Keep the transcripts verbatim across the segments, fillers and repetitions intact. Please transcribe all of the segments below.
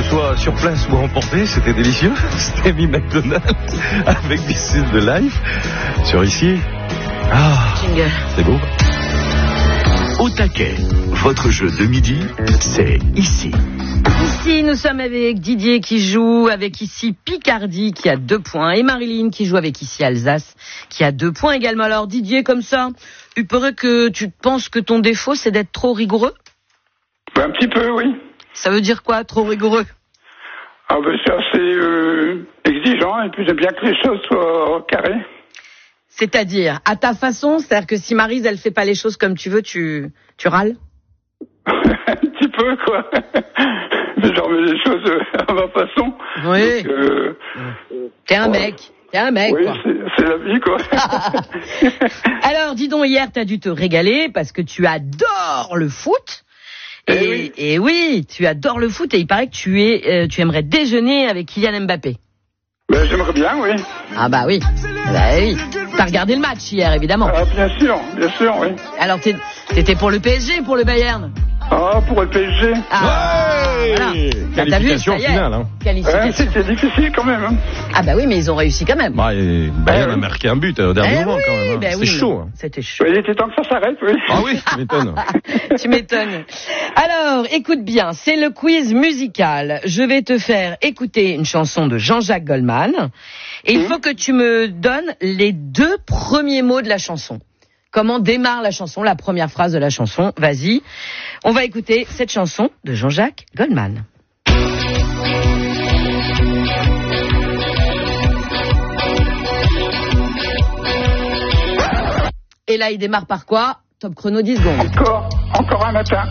soit sur place ou à emporter, c'était délicieux. C'était Amy Macdonald avec This is the Life sur ici. Ah, c'est beau. Au taquet, votre jeu de midi, c'est ici. Ici, nous sommes avec Didier qui joue avec ici Picardie qui a deux points et Marilyn qui joue avec ici Alsace qui a deux points également. Alors Didier, comme ça, il paraît que tu penses que ton défaut c'est d'être trop rigoureux? Un petit peu, oui. Ça veut dire quoi, trop rigoureux? Ah ben c'est assez euh, exigeant et puis j'aime bien que les choses soient carrées. C'est-à-dire, à ta façon, c'est-à-dire que si Maryse, elle fait pas les choses comme tu veux, tu, tu râles? Un petit peu, quoi. Mais j'en mets les choses à ma façon. Oui. Donc, euh, T'es un ouais. mec. T'es un mec, oui, quoi. c'est, c'est la vie, quoi. Alors, dis donc, hier, t'as dû te régaler parce que tu adores le foot. Et, et, oui. et oui, tu adores le foot et il paraît que tu es, euh, tu aimerais déjeuner avec Kylian Mbappé. Ben, j'aimerais bien, oui. Ah bah oui. Bah oui. T'as regardé le match hier, évidemment. Ah, bien sûr, bien sûr, oui. Alors, t'es, t'étais pour le P S G ou pour le Bayern? Ah, pour le P S G. Ah, ouais voilà. Qualification T'as vu, ça y est. finale, hein. Ouais, c'était difficile quand même. Hein. Ah bah oui, mais ils ont réussi quand même. Bah, et Bayern Ah, a oui. marqué un but au dernier Eh moment oui, quand même. Hein. ben C'était oui. chaud. Hein. C'était chaud. Il était temps que ça s'arrête, oui. Ah oui, tu m'étonnes. Tu m'étonnes. Alors, écoute bien, c'est le quiz musical. Je vais te faire écouter une chanson de Jean-Jacques Goldman. Et il faut que tu me donnes les deux premiers mots de la chanson. Comment démarre la chanson, la première phrase de la chanson. Vas-y. On va écouter cette chanson de Jean-Jacques Goldman. Et là, il démarre par quoi? Top chrono dix secondes. Encore, encore un matin.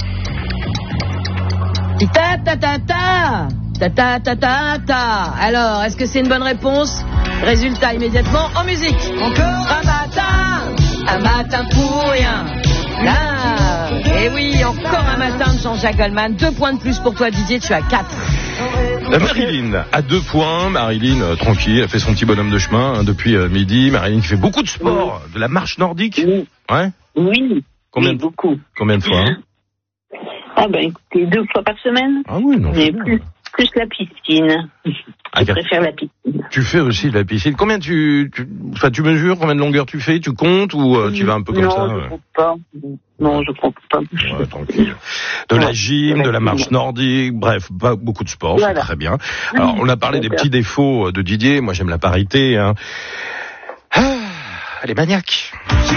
Ta ta ta ta ta ta ta ta ta. Alors, est-ce que c'est une bonne réponse? Résultat immédiatement en musique. Encore un matin, un matin pour rien. Là, et oui, encore un matin de Jean-Jacques Goldman. Deux points de plus pour toi, Didier. Tu as quatre. La Marilyn a deux points. Marilyn, euh, tranquille, elle fait son petit bonhomme de chemin hein, depuis euh, midi. Marilyn qui fait beaucoup de sport, de la marche nordique. Oui. Ouais. Oui. Combien oui, de beaucoup. Combien de fois hein? Ah ben écoutez, deux fois par semaine. Ah oui, non. Mais c'est plus, bien. plus la piscine. Ah, Je car- préfère la piscine. Tu fais aussi de la piscine. Combien tu, tu, enfin, tu mesures combien de longueur tu fais? Tu comptes ou euh, tu vas un peu comme non, ça? Non, je ouais. compte pas. Non, je compte pas. Ouais, tranquille. De la Ouais, gym, de la marche nordique, bref, pas beaucoup de sport, Voilà. c'est très bien. Alors, on a parlé des Super. petits défauts de Didier. Moi, j'aime la parité. Hein. Ah, elle est maniaque.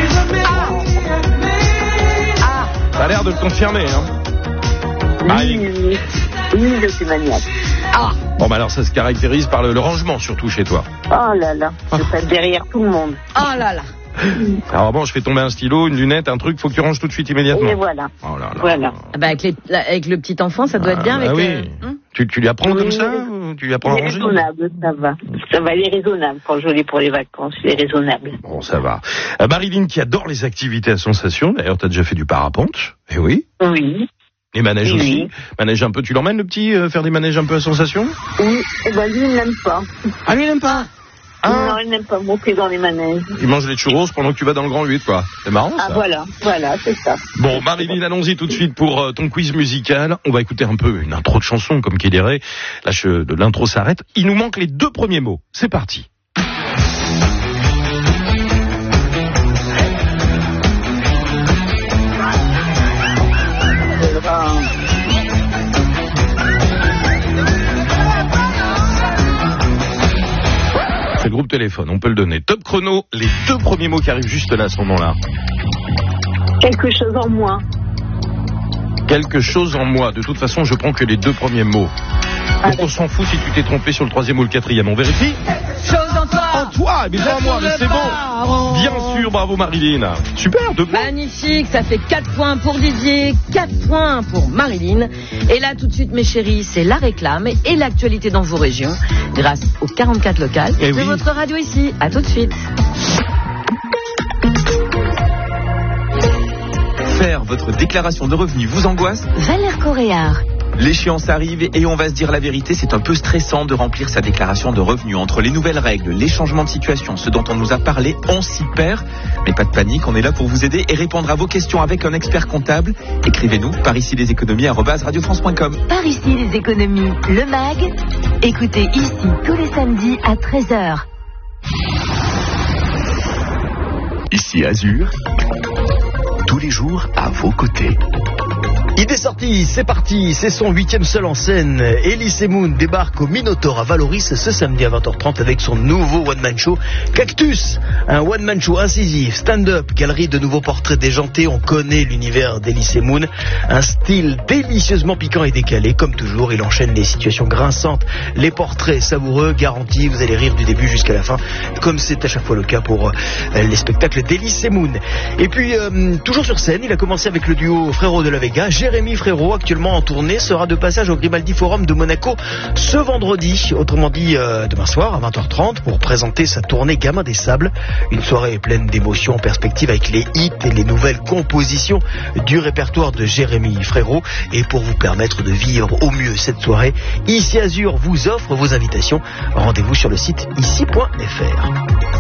Ah, Ça a l'air de le confirmer. Hein. Oui, Marilyn. oui, oui, je suis maniaque. ah. Bon, bah alors, ça se caractérise par le, le rangement, surtout chez toi. Oh là là, je passe derrière tout le monde. Oh là là. Alors bon, je fais tomber un stylo, une lunette, un truc, faut que tu ranges tout de suite immédiatement. Et voilà. Oh là là. Voilà. Ah bah avec, les, la- avec le petit enfant, ça doit être bien Ah, avec. bah euh, oui. hein tu, tu lui apprends Oui, comme ça oui. ou tu lui apprends à Il est ranger? raisonnable, ça va. Ça va, il est raisonnable quand je l'ai pour les vacances. Il est raisonnable. Bon, ça va. Euh, Marilyn qui adore les activités à sensation. D'ailleurs, t'as déjà fait du parapente. Eh oui. Oui. Les manèges Oui. aussi. Manège un peu. Tu l'emmènes le petit euh, faire des manèges un peu à sensation? Oui. Eh ben, lui, il n'aime pas. Ah, lui, il n'aime pas. Ah. Non, il n'aime pas monter dans les manèges. Il mange les churros pendant que tu vas dans le grand huit, quoi. C'est marrant, ça. Ah, voilà. Voilà, c'est ça. Bon, Marilyn, allons-y tout de suite pour euh, ton quiz musical. On va écouter un peu une intro de chanson, comme qui dirait. Là, je, de l'intro s'arrête. Il nous manque les deux premiers mots. C'est parti. Euh, ben, C'est le groupe téléphone, on peut le donner. Top chrono, les deux premiers mots qui arrivent juste là à ce moment-là. quelque chose en moins. Quelque chose en moi. De toute façon, je prends que les deux premiers mots. Donc on s'en fout si tu t'es trompé sur le troisième ou le quatrième. On vérifie? Chose en toi. En toi, mais pas en moi, mais c'est bon. Bien sûr, bravo Marilyn. Super, deux points. Magnifique, ça fait quatre points pour Didier, quatre points pour Marilyn. Et là, tout de suite, mes chéris, c'est la réclame et l'actualité dans vos régions, grâce aux quarante-quatre locales Eh de oui. votre radio ici. À tout de suite. Faire votre déclaration de revenus vous angoisse? Valère Coréard. L'échéance arrive et on va se dire la vérité, c'est un peu stressant de remplir sa déclaration de revenus. Entre les nouvelles règles, les changements de situation, ce dont on nous a parlé, on s'y perd. Mais pas de panique, on est là pour vous aider et répondre à vos questions avec un expert comptable. Écrivez-nous par ici les économies arobase radio france point com. Par ici les économies, le mag. Écoutez ici tous les samedis à treize heures. Ici Azur, tous les jours à vos côtés. Il est sorti, c'est parti, c'est son huitième seul en scène. Elise Moon débarque au Minotaur à Valoris ce samedi à vingt heures trente avec son nouveau one-man show Cactus. Un one-man show incisif, stand-up, galerie de nouveaux portraits déjantés. On connaît l'univers d'Elise Moon. Un style délicieusement piquant et décalé. Comme toujours, il enchaîne les situations grinçantes, les portraits savoureux, garantis. Vous allez rire du début jusqu'à la fin, comme c'est à chaque fois le cas pour euh, les spectacles d'Elise Moon. Et puis, euh, toujours sur scène, il a commencé avec le duo Frérot de la Vega. Jérémy Frérot, actuellement en tournée, sera de passage au Grimaldi Forum de Monaco ce vendredi, autrement dit euh, demain soir à vingt heures trente, pour présenter sa tournée Gamin des Sables. Une soirée pleine d'émotions en perspective avec les hits et les nouvelles compositions du répertoire de Jérémy Frérot. Et pour vous permettre de vivre au mieux cette soirée, Ici Azur vous offre vos invitations. Rendez-vous sur le site ici point f r.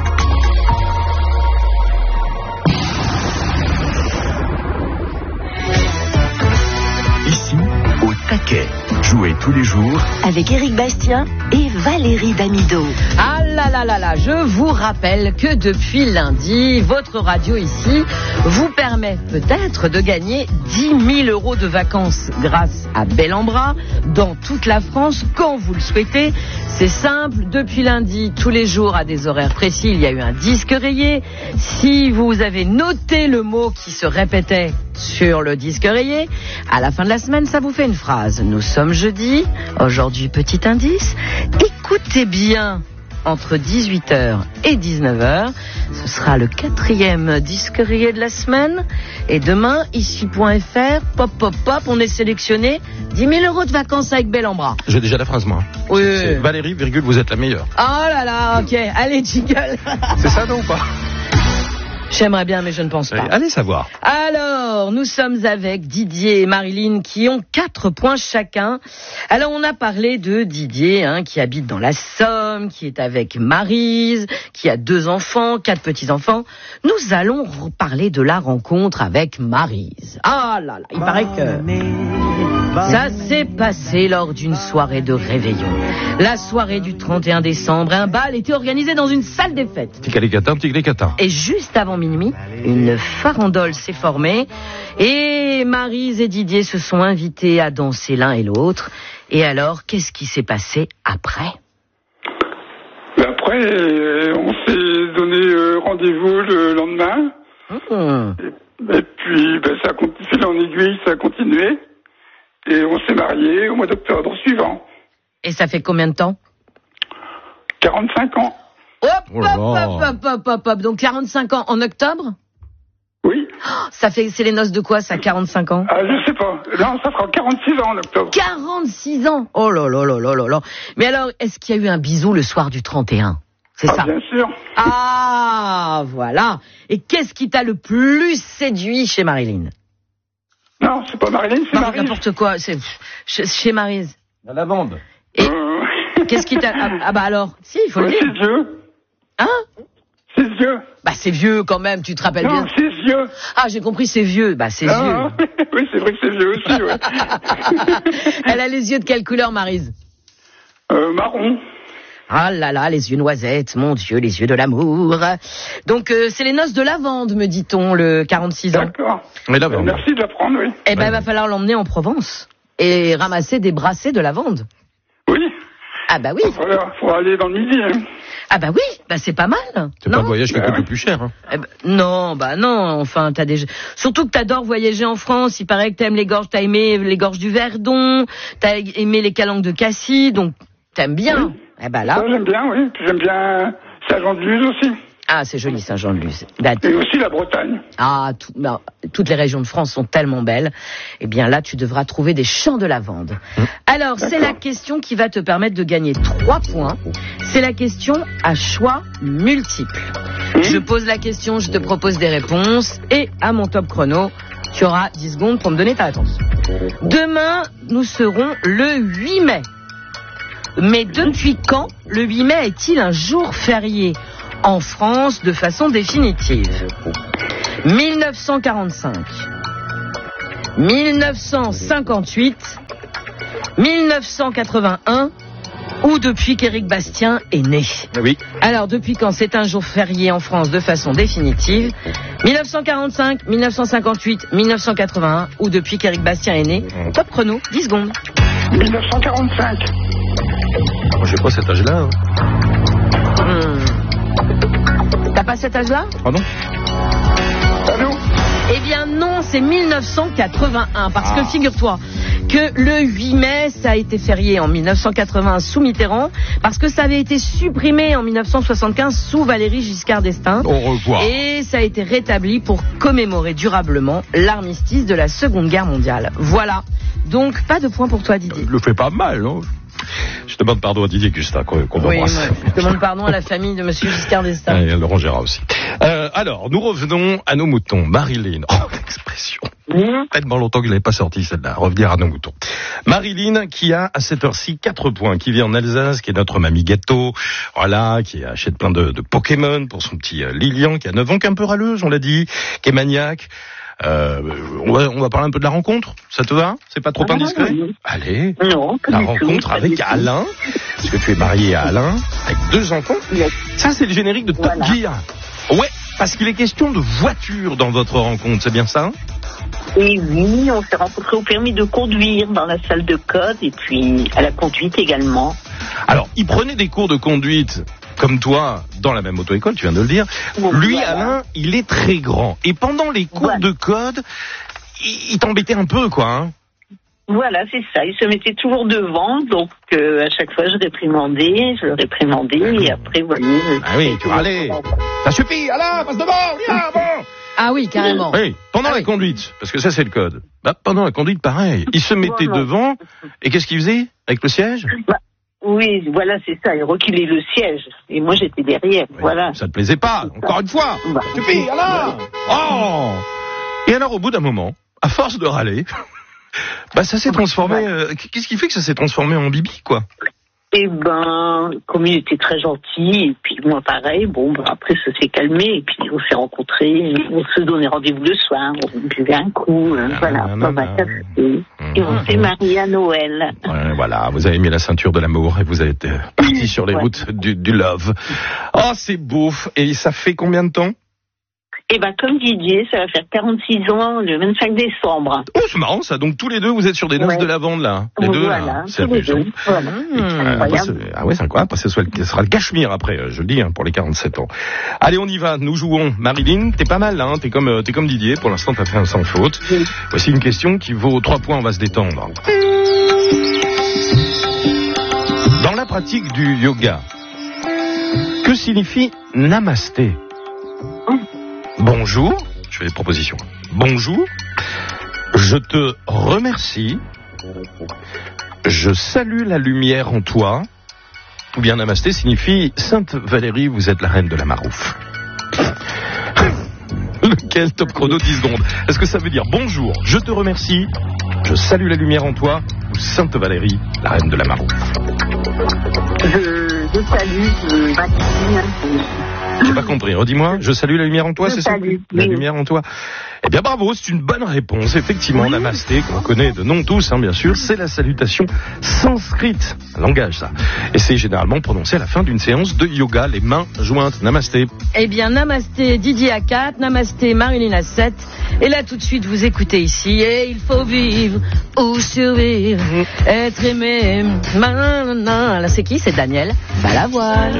Ici, au taquet. Jouez tous les jours avec Éric Bastien et Valérie Damido. Ah là là là là, je vous rappelle que depuis lundi, votre radio ici vous permet peut-être de gagner dix mille euros de vacances grâce à Bel en Bras dans toute la France quand vous le souhaitez. C'est simple, depuis lundi, tous les jours à des horaires précis, il y a eu un disque rayé. Si vous avez noté le mot qui se répétait sur le disque rayé, à la fin de la semaine, ça vous fait une phrase. Nous sommes jeudi, aujourd'hui petit indice, écoutez bien, entre dix-huit heures et dix-neuf heures, ce sera le quatrième disque rayé de la semaine, et demain, ici point f r, pop pop pop, on est sélectionné dix mille euros de vacances avec Bel en Bras. J'ai déjà la phrase, moi. Oui. C'est Valérie, virgule, vous êtes la meilleure. Oh là là, ok, allez, jingle. C'est ça, non, ou pas? J'aimerais bien, mais je ne pense pas. Allez, allez savoir. Alors, nous sommes avec Didier et Marilyn qui ont quatre points chacun. Alors, on a parlé de Didier, hein, qui habite dans la Somme, qui est avec Maryse, qui a deux enfants, quatre petits-enfants. Nous allons parler de la rencontre avec Maryse. Ah là là, il paraît que ça s'est passé lors d'une soirée de réveillon. La soirée du trente et un décembre, un bal était organisé dans une salle des fêtes. Ticalicatin, ticalicatin. Et juste avant minuit, une farandole s'est formée et Maryse et Didier se sont invités à danser l'un et l'autre. Et alors, qu'est-ce qui s'est passé après ? Après, on s'est donné rendez-vous le lendemain. Mmh. Et, et puis, ben, ça a continué en aiguille, ça a continué. Et on s'est mariés au mois d'octobre suivant. Et ça fait combien de temps ? quarante-cinq ans. Hop, Oh hop, là. hop, hop, hop, hop, hop. Donc quarante-cinq ans en octobre ? Oui. Ça fait, c'est les noces de quoi, ça, quarante-cinq ans ? Ah, je sais pas. Non, ça fera quarante-six ans en octobre. quarante-six ans. Oh là là là là là là. Mais alors, est-ce qu'il y a eu un bisou le soir du trente et un ? C'est Ah, ça ? bien sûr. Ah, voilà. Et qu'est-ce qui t'a le plus séduit chez Marilyn ? Non, c'est pas Marilyn, c'est Non, Maryse. n'importe quoi, c'est chez, chez Maryse. La lavande. Et Euh... qu'est-ce qui t'a... Ah, ah bah alors, si, il faut le ouais, dire. ses yeux. Hein ? Ses yeux. Bah c'est vieux quand même, tu te rappelles Non, bien. ses yeux. Ah, j'ai compris, c'est vieux. Bah c'est Ah, vieux. oui, c'est vrai que c'est vieux aussi, ouais. Elle a les yeux de quelle couleur, Maryse ? euh, marron. Ah là là, les yeux noisettes, mon Dieu, les yeux de l'amour. Donc euh, c'est les noces de lavande, me dit-on, le quarante-six ans. D'accord. Mais Euh, lavande. merci de l'apprendre, oui. Eh ben, il va falloir l'emmener en Provence et ramasser des brassées de lavande. Oui. Ah bah oui. Voilà, faut aller dans le midi, hein. Ah bah oui, bah c'est pas mal. C'est pas Non un voyage qui Bah coûte ouais. le plus cher. Hein. Eh ben, non, bah non, enfin, t'as des... Surtout que t'adores voyager en France, il paraît que t'aimes les gorges, t'as aimé les gorges du Verdon, t'as aimé les calanques de Cassis, donc t'aimes bien. Eh ben là... Ça, j'aime bien, oui. Puis j'aime bien Saint-Jean-de-Luz aussi. Ah, c'est joli, Saint-Jean-de-Luz. Bah, Et aussi la Bretagne. ah, tout- bah, toutes les régions de France sont tellement belles. Eh bien là, tu devras trouver des champs de lavande. Alors, c'est la question qui va te permettre de gagner trois points. C'est la question à choix multiple. Je pose la question, je te propose des réponses. Et à mon top chrono, tu auras dix secondes pour me donner ta réponse. Demain, nous serons le huit mai. Mais depuis quand le huit mai est-il un jour férié en France de façon définitive? mille neuf cent quarante-cinq, mille neuf cent cinquante-huit, mille neuf cent quatre-vingt-un ou depuis qu'Éric Bastien est né? Oui. Alors, depuis quand c'est un jour férié en France de façon définitive? mille neuf cent quarante-cinq, mille neuf cent cinquante-huit, mille neuf cent quatre-vingt-un ou depuis qu'Éric Bastien est né? Top chrono, dix secondes. mille neuf cent quarante-cinq. Moi, j'ai pas cet âge-là. Hein. Hmm. T'as pas cet âge-là? Ah non. Allô? Eh bien non, c'est mille neuf cent quatre-vingt-un, parce Ah. que figure-toi que le huit mai, ça a été férié en mille neuf cent quatre-vingt-un sous Mitterrand, parce que ça avait été supprimé en mille neuf cent soixante-quinze sous Valéry Giscard d'Estaing. Au revoir. Et ça a été rétabli pour commémorer durablement l'armistice de la Seconde Guerre mondiale. Voilà. Donc, pas de point pour toi, Didier. Il le fait pas mal, non? Je demande pardon à Didier Gustin, qu'on qu'on Oui, embrasse. moi, je demande pardon à la famille de Monsieur Giscard d'Estaing. Et Laurent Gérard aussi. Euh, alors, nous revenons à nos moutons. Marilyn. Oh, l'expression. Tellement longtemps qu'il n'avait pas sorti celle-là. Revenir à nos moutons. Marilyn, qui a à cette heure-ci quatre points, qui vit en Alsace, qui est notre mamie gâteau, voilà, qui achète plein de, de Pokémon pour son petit euh, Lilian, qui a neuf ans, qui est un peu râleuse, on l'a dit, qui est maniaque. Euh, on va, on va parler un peu de la rencontre. Ça te va? C'est pas trop Ah, indiscret? non, non. Allez. Non, pas La du tout, rencontre pas avec du tout. Alain, parce que tu es marié à Alain, avec deux enfants. Yes. Ça, c'est le générique de Top Voilà. Gear. Ouais, parce qu'il est question de voiture dans votre rencontre, c'est bien ça? Et oui, on s'est rencontrés au permis de conduire dans la salle de code et puis à la conduite également. Alors, il prenait des cours de conduite comme toi dans la même auto-école, tu viens de le dire. Bon, Lui, voilà. Alain, il est très grand. Et pendant les cours Voilà. de code, il, il t'embêtait un peu, quoi. Hein. Voilà, c'est ça. Il se mettait toujours devant, donc euh, à chaque fois je réprimandais, je le réprimandais et après, vous voyez... Ah oui, tu râlais. Ça suffit, Alain, passe devant, viens, bon. Ah oui, carrément. Oui, pendant Ah la oui. conduite, parce que ça c'est le code. Bah, pendant la conduite, pareil. Il se mettait Voilà. devant, et qu'est-ce qu'il faisait avec le siège? Bah, oui, voilà, c'est ça. Il reculait le siège et moi j'étais derrière, Oui, voilà. Ça te plaisait pas, encore une fois. Bah, Ça suffit, Alain. Oh. Et alors, au bout d'un moment, à force de râler, bah ça s'est transformé. euh, Qu'est-ce qui fait que ça s'est transformé en bibi, quoi? Eh ben, comme il était très gentil, et puis moi pareil, bon, ben, après ça s'est calmé, et puis on s'est rencontrés, on se donnait rendez-vous le soir, on buvait un coup, euh, Ah, voilà, non, on va non. café, et on s'est mariés à Noël. Ouais, voilà, vous avez mis la ceinture de l'amour et vous êtes euh, parti sur les Ouais. routes du, du love. Oh, c'est beau. Et ça fait combien de temps? Eh ben, comme Didier, ça va faire quarante-six ans le vingt-cinq décembre. Oh, c'est marrant ça. Donc tous les deux, vous êtes sur des noces Ouais. de lavande là. Les deux, Voilà, là. C'est tous les amusant. deux, voilà. Et, euh, Incroyable. après, c'est- ah ouais, c'est incroyable. Parce que ce sera, ce sera le cachemire après, euh, je le dis, hein, pour les quarante-sept ans. Allez, on y va. Nous jouons. Marilyn, t'es pas mal là. Hein, t'es comme, euh, t'es comme Didier. Pour l'instant, t'as fait un sans faute. Oui. Voici une question qui vaut trois points. On va se détendre. Dans la pratique du yoga, que signifie namasté? Bonjour. Je fais des propositions. Bonjour. Je te remercie. Je salue la lumière en toi. Ou bien namasté signifie Sainte Valérie, vous êtes la reine de la marouffe. Lequel? Top chrono, dix secondes. Est-ce que ça veut dire bonjour, je te remercie, je salue la lumière en toi, ou Sainte Valérie, la reine de la marouffe? Je, je salue, je vaccine. J'ai pas compris. Redis-moi. Je salue la lumière en toi, Je c'est ça? salue, La oui. lumière en toi. Eh bien, bravo. C'est une bonne réponse. Effectivement, Oui. namasté, qu'on connaît de nom tous, hein, bien sûr, c'est la salutation sanskrite. Un langage, ça. Et c'est généralement prononcé à la fin d'une séance de yoga, les mains jointes. Namasté. Eh bien, namasté Didier à quatre, namasté Marilyn à sept. Et là, tout de suite, vous écoutez ici. Et il faut vivre ou survivre, être aimé. Là, c'est qui? C'est Daniel Balavoine.